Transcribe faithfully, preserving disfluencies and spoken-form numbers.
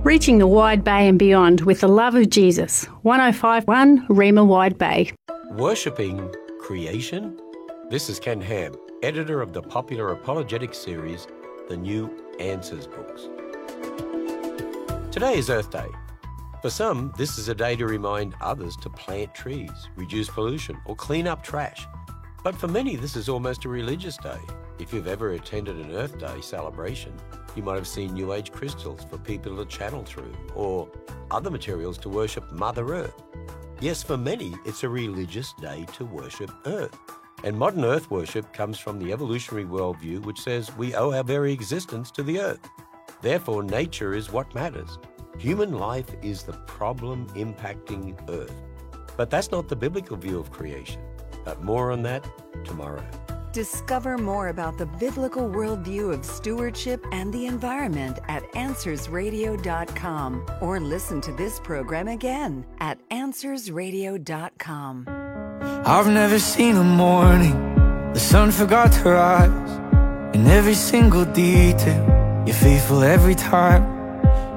Reaching the Wide Bay and beyond with the love of Jesus. one oh five point one Rima Wide Bay. Worshipping creation? This is Ken Ham, editor of the popular apologetic series, The New Answers books. Today is Earth Day. For some, this is a day to remind others to plant trees, reduce pollution, or clean up trash. But for many, this is almost a religious day. If you've ever attended an Earth Day celebration, you might have seen New Age crystals for people to channel through, or other materials to worship Mother Earth. Yes, for many, it's a religious day to worship Earth. And modern Earth worship comes from the evolutionary worldview, which says we owe our very existence to the Earth. Therefore, nature is what matters. Human life is the problem impacting Earth. But that's not the biblical view of creation. But more on that tomorrow. Discover more about the biblical worldview of stewardship and the environment at answers radio dot com, or listen to this program again at answers radio dot com. I've never seen a morning the sun forgot to rise. In every single detail, you're faithful every time.